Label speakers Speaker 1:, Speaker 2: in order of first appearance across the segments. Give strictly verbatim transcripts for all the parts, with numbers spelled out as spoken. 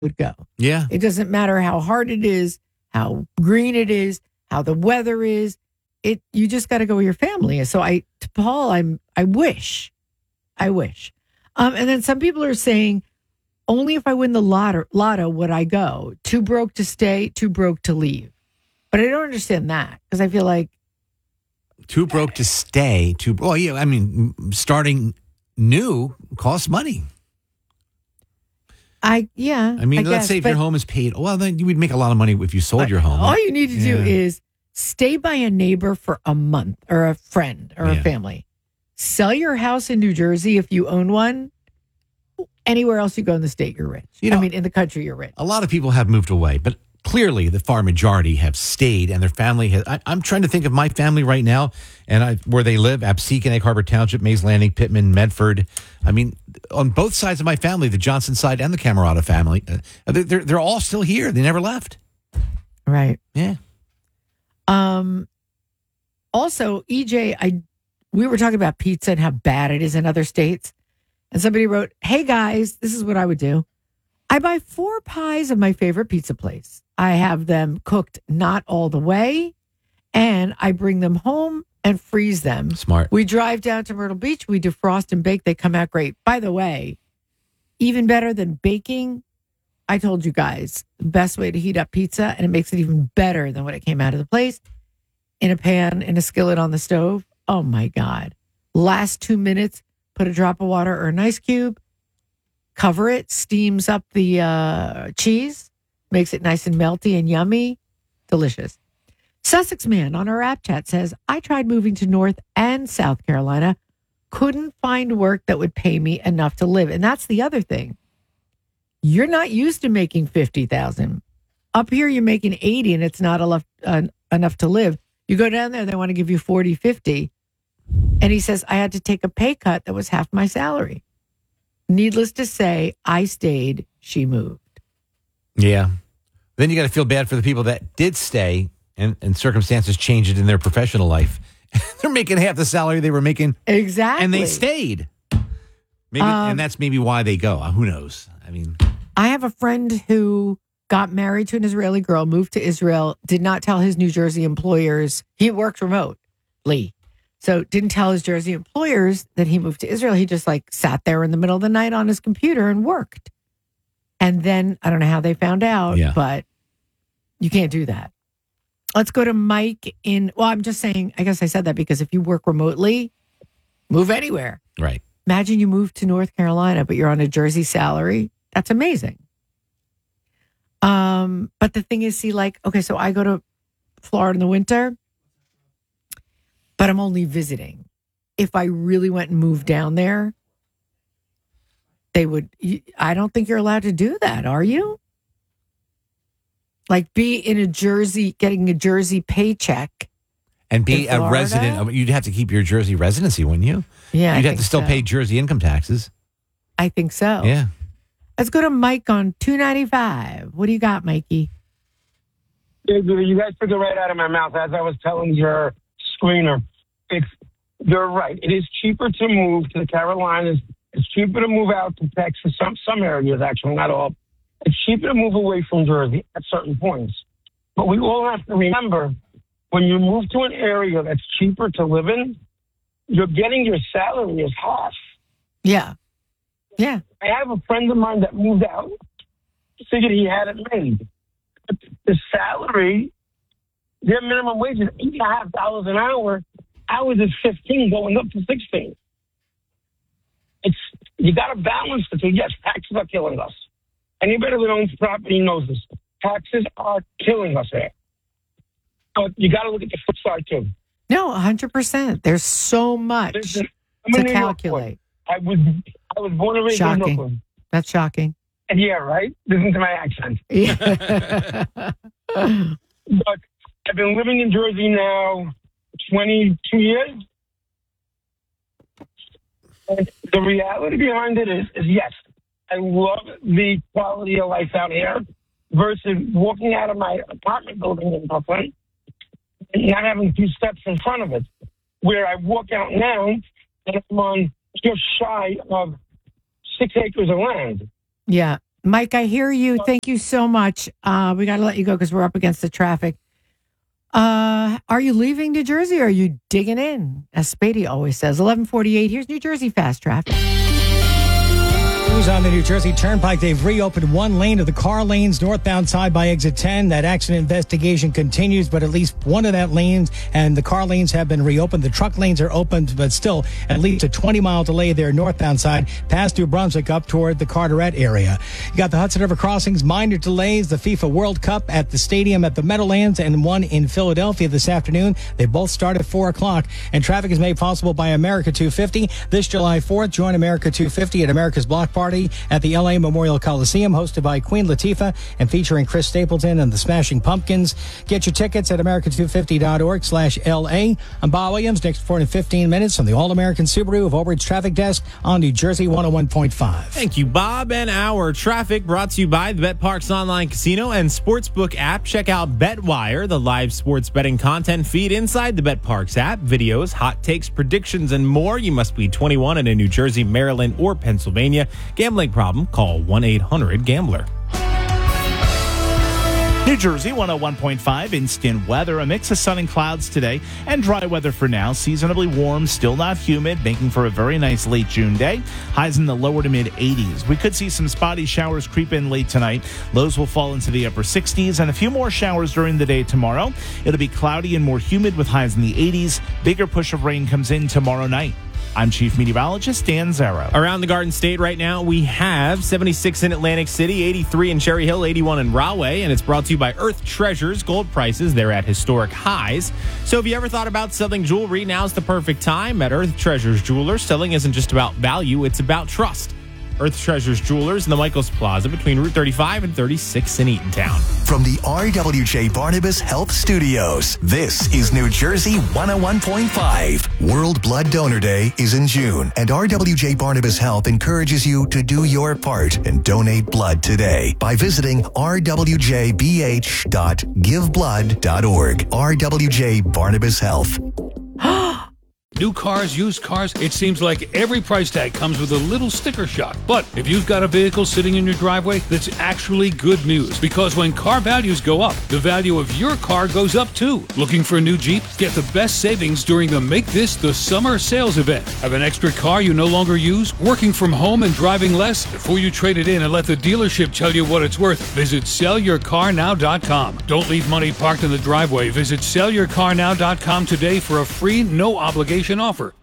Speaker 1: would go.
Speaker 2: Yeah.
Speaker 1: It doesn't matter how hard it is, how green it is, how the weather is. It you just got to go with your family. So I, to Paul, I'm I wish, I wish. Um, and then some people are saying, only if I win the lotto, lotto would I go. Too broke to stay, too broke to leave. But I don't understand that because I feel like
Speaker 2: too broke to stay. Too well, yeah. I mean, starting new costs money.
Speaker 1: I yeah.
Speaker 2: I mean,
Speaker 1: I
Speaker 2: let's
Speaker 1: guess,
Speaker 2: say if your home is paid, well, then you would make a lot of money if you sold your home.
Speaker 1: All you need to
Speaker 2: yeah.
Speaker 1: do is stay by a neighbor for a month or a friend or
Speaker 2: yeah.
Speaker 1: a family. Sell your house in New Jersey if you own one. Anywhere else you go in the state, you're rich. You know, I mean, in the country, you're rich.
Speaker 2: A lot of people have moved away, but clearly the far majority have stayed, and their family has. I, I'm trying to think of my family right now, and I, where they live: Absecon, Egg Harbor Township, Mays Landing, Pittman, Medford. I mean, on both sides of my family, the Johnson side and the Camerata family, uh, they're they're all still here. They never left.
Speaker 1: Right.
Speaker 2: Yeah.
Speaker 1: Um. Also, E J, I we were talking about pizza and how bad it is in other states. And somebody wrote, "Hey guys, this is what I would do. I buy four pies of my favorite pizza place. I have them cooked not all the way, and I bring them home and freeze them.
Speaker 2: Smart.
Speaker 1: We drive down to Myrtle Beach. We defrost and bake. They come out great. By the way, even better than baking, I told you guys, the best way to heat up pizza, and it makes it even better than when it came out of the place, in a pan, in a skillet on the stove. Oh, my God. Last two minutes, put a drop of water or an ice cube, cover it, steams up the uh, cheese, makes it nice and melty and yummy. Delicious. Sussex Man on our app chat says, I tried moving to North and South Carolina, couldn't find work that would pay me enough to live. And that's the other thing. You're not used to making fifty thousand dollars. Up here, you're making eighty and it's not enough, uh, enough to live. You go down there, they want to give you forty, fifty. And he says, I had to take a pay cut that was half my salary. Needless to say, I stayed, she moved.
Speaker 2: Yeah. Then you got to feel bad for the people that did stay and, and circumstances changed in their professional life. They're making half the salary they were making.
Speaker 1: Exactly.
Speaker 2: And they stayed. Maybe, um, and that's maybe why they go. Who knows? I mean,
Speaker 1: I have a friend who got married to an Israeli girl, moved to Israel, did not tell his New Jersey employers. He worked remotely. So didn't tell his Jersey employers that he moved to Israel. He just like sat there in the middle of the night on his computer and worked. And then I don't know how they found out,
Speaker 2: yeah.
Speaker 1: but you can't do that. Let's go to Mike in, well, I'm just saying, I guess I said that because if you work remotely, move anywhere.
Speaker 2: Right.
Speaker 1: Imagine you move to North Carolina, but you're on a Jersey salary. That's amazing. Um, but the thing is, see, like, okay, so I go to Florida in the winter, but I'm only visiting. If I really went and moved down there, they would, I don't think you're allowed to do that, are you? Like be in a Jersey, getting a Jersey paycheck.
Speaker 2: And be a resident. You'd have to keep your Jersey residency, wouldn't you?
Speaker 1: Yeah.
Speaker 2: You'd have to still so. pay Jersey income taxes.
Speaker 1: I think so.
Speaker 2: Yeah.
Speaker 1: Let's go to Mike on two ninety-five. What do you got, Mikey?
Speaker 3: You guys took it right out of my mouth as I was telling your screener. It's, you're right. It is cheaper to move to the Carolinas. It's cheaper to move out to Texas, some some areas, actually, not all. It's cheaper to move away from Jersey at certain points. But we all have to remember, when you move to an area that's cheaper to live in, you're getting your salary as half.
Speaker 1: Yeah. Yeah.
Speaker 3: I have a friend of mine that moved out, figured he had it made. But the salary, their minimum wage is eight and a half dollars an hour. Ours is fifteen, going up to sixteen. It's you got to balance the two. Yes, taxes are killing us. Anybody that owns property knows this. Taxes are killing us there. But you got to look at the flip side too.
Speaker 1: No, one hundred percent. There's so much
Speaker 3: Listen,
Speaker 1: to calculate.
Speaker 3: I was I was born and raised
Speaker 1: shocking.
Speaker 3: in Brooklyn.
Speaker 1: That's shocking.
Speaker 3: And yeah, right? Listen to my accent.
Speaker 1: Yeah.
Speaker 3: But I've been living in Jersey now twenty-two years. And the reality behind it is, is yes, I love the quality of life out here versus walking out of my apartment building in Brooklyn and not having two steps in front of it. Where I walk out now and I'm on just shy of six acres of land.
Speaker 1: Yeah. Mike, I hear you. Thank you so much. Uh, we got to let you go because we're up against the traffic. Uh, are you leaving New Jersey or are you digging in? As Spady always says. eleven forty-eight. Here's New Jersey Fast Traffic.
Speaker 4: On the New Jersey Turnpike, they've reopened one lane of the car lanes northbound side by exit ten. That accident investigation continues, but at least one of that lanes and the car lanes have been reopened. The truck lanes are opened, but still at least a twenty mile delay there northbound side past New Brunswick up toward the Carteret area. You got the Hudson River crossings, minor delays, the FIFA World Cup at the stadium at the Meadowlands and one in Philadelphia this afternoon. They both start at four o'clock, and traffic is made possible by America two fifty. This July fourth, join America two fifty at America's Block Party at the L A Memorial Coliseum, hosted by Queen Latifah and featuring Chris Stapleton and the Smashing Pumpkins. Get your tickets at america two fifty dot org slash L A. I'm Bob Williams. Next four to fifteen minutes from the All-American Subaru of Old Bridge Traffic Desk on New Jersey one oh one point five.
Speaker 5: Thank you, Bob. And our traffic brought to you by the BetParks Online Casino and Sportsbook app. Check out BetWire, the live sports betting content feed inside the BetParks app. Videos, hot takes, predictions, and more. You must be twenty-one and in New Jersey, Maryland, or Pennsylvania. Gambling problem? Call one eight hundred gambler.
Speaker 6: New Jersey one oh one point five, instant weather. A mix of sun and clouds today and dry weather for now. Seasonably warm, still not humid, making for a very nice late June day. Highs in the lower to mid eighties. We could see some spotty showers creep in late tonight. Lows will fall into the upper sixties and a few more showers during the day tomorrow. It'll be cloudy and more humid with highs in the eighties. Bigger push of rain comes in tomorrow night. I'm Chief Meteorologist Dan Zarrow.
Speaker 5: Around the Garden State right now, we have seventy-six in Atlantic City, eighty-three in Cherry Hill, eighty-one in Rahway, and it's brought to you by Earth Treasures. Gold prices, they're at historic highs. So if you ever thought about selling jewelry, now's the perfect time at Earth Treasures Jewelers. Selling isn't just about value, it's about trust. Earth Treasures Jewelers in the Michaels Plaza between Route thirty-five and thirty-six in Eatontown.
Speaker 7: From the R W J Barnabas Health Studios, this is New Jersey one oh one point five. World Blood Donor Day is in June, and R W J Barnabas Health encourages you to do your part and donate blood today by visiting r w j b h dot give blood dot org. R W J Barnabas Health.
Speaker 8: New cars, used cars, it seems like every price tag comes with a little sticker shock. But if you've got a vehicle sitting in your driveway, that's actually good news. Because when car values go up, the value of your car goes up too. Looking for a new Jeep? Get the best savings during the Make This the Summer sales event. Have an extra car you no longer use? Working from home and driving less? Before you trade it in and let the dealership tell you what it's worth, visit sell your car now dot com. Don't leave money parked in the driveway. Visit sell your car now dot com today for a free, no obligation offer.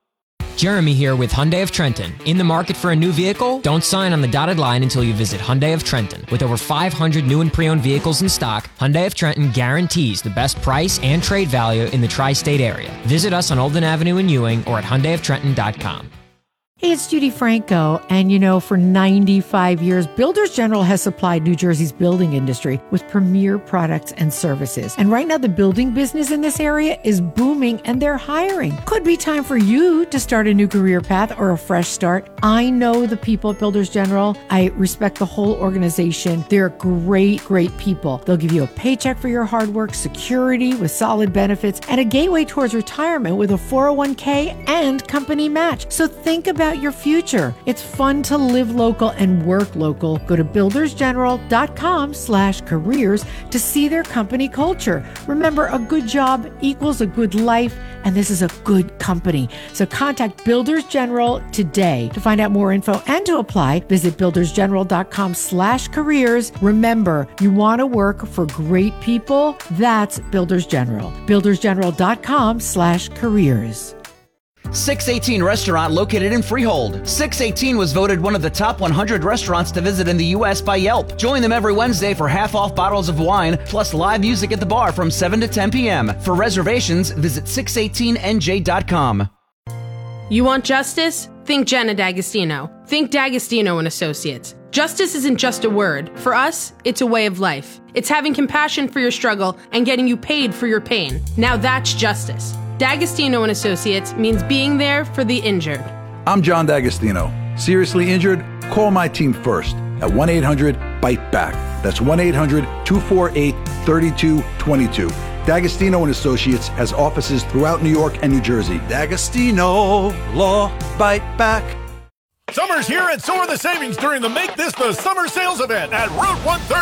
Speaker 9: Jeremy here with Hyundai of Trenton. In the market for a new vehicle? Don't sign on the dotted line until you visit Hyundai of Trenton. With over five hundred new and pre-owned vehicles in stock, Hyundai of Trenton guarantees the best price and trade value in the tri-state area. Visit us on Olden Avenue in Ewing or at hyundai of trenton dot com.
Speaker 1: Hey, it's Judy Franco, and you know, for ninety-five years, Builders General has supplied New Jersey's building industry with premier products and services. And right now, the building business in this area is booming, and they're hiring. Could be time for you to start a new career path or a fresh start. I know the people at Builders General. I respect the whole organization. They're great, great people. They'll give you a paycheck for your hard work, security with solid benefits, and a gateway towards retirement with a four oh one k and company match. So think about your future. It's fun to live local and work local. Go to builders general dot com slash careers to see their company culture. Remember, a good job equals a good life, and this is a good company. So contact Builders General today. To find out more info and to apply, visit builders general dot com slash careers. Remember, you want to work for great people? That's Builders General. builders general dot com slash careers.
Speaker 10: six eighteen Restaurant located in Freehold. six eighteen was voted one of the top one hundred restaurants to visit in the U S by Yelp. Join them every Wednesday for half-off bottles of wine, plus live music at the bar from seven to ten p.m. For reservations, visit six eighteen n j dot com.
Speaker 11: You want justice? Think Jenna D'Agostino. Think D'Agostino and Associates. Justice isn't just a word. For us, it's a way of life. It's having compassion for your struggle and getting you paid for your pain. Now that's justice. D'Agostino and Associates means being there for the injured.
Speaker 12: I'm John D'Agostino. Seriously injured? Call my team first at one eight hundred bite back. That's one eight hundred two four eight three two two two. D'Agostino and Associates has offices throughout New York and New Jersey.
Speaker 13: D'Agostino Law Bite Back. Summer's here and so are the savings during the Make This the Summer sales event at Route one thirty.